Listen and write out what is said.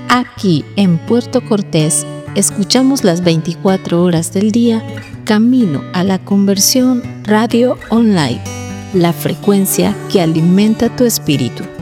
Aquí en Puerto Cortés, escuchamos las 24 horas del día, Camino a la Conversión Radio Online, la frecuencia que alimenta tu espíritu.